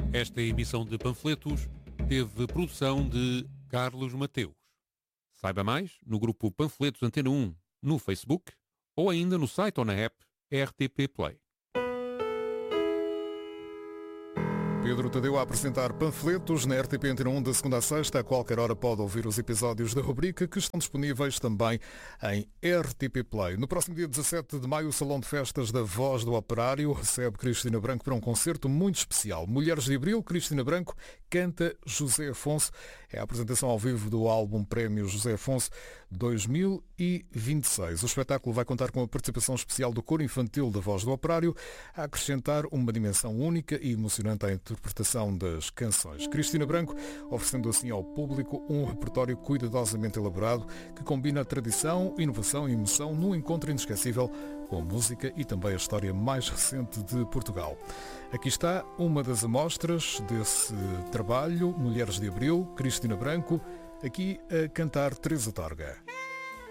Esta emissão de panfletos teve produção de Carlos Mateus. Saiba mais no grupo Panfletos Antena 1 no Facebook ou ainda no site ou na app RTP Play. Pedro Tadeu a apresentar panfletos na RTP Antena 1 de segunda a sexta. A qualquer hora pode ouvir os episódios da rubrica que estão disponíveis também em RTP Play. No próximo dia 17 de maio, o Salão de Festas da Voz do Operário recebe Cristina Branco para um concerto muito especial. Mulheres de Abril, Cristina Branco canta José Afonso. É a apresentação ao vivo do álbum Prémio José Afonso 2026. O espetáculo vai contar com a participação especial do coro infantil da Voz do Operário, a acrescentar uma dimensão única e emocionante à interpretação das canções. Cristina Branco, oferecendo assim ao público um repertório cuidadosamente elaborado que combina a tradição, inovação e emoção num encontro inesquecível com a música e também a história mais recente de Portugal. Aqui está uma das amostras desse trabalho, Mulheres de Abril, Cristina Branco, aqui a cantar Teresa Torga.